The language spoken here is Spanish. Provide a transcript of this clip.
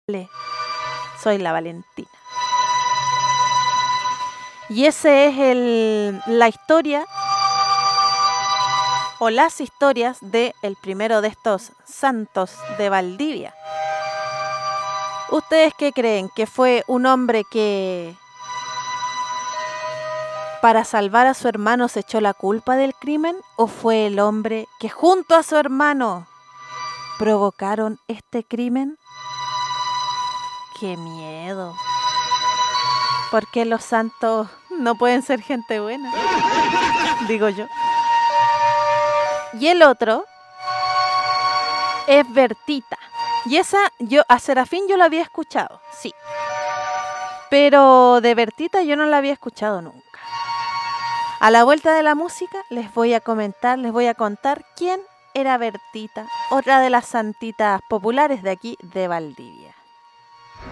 Soy la Valentina. Y ese es la historia o las historias de el primero de estos santos de Valdivia. ¿Ustedes qué creen? ¿Que fue un hombre que para salvar a su hermano se echó la culpa del crimen? ¿O fue el hombre que junto a su hermano provocaron este crimen? ¡Qué miedo! ¿Por qué los santos no pueden ser gente buena? Digo yo. Y el otro es Bertita. Y esa, a Serafín yo la había escuchado, sí. Pero de Bertita yo no la había escuchado nunca. A la vuelta de la música les voy a contar quién era Bertita, otra de las santitas populares de aquí de Valdivia.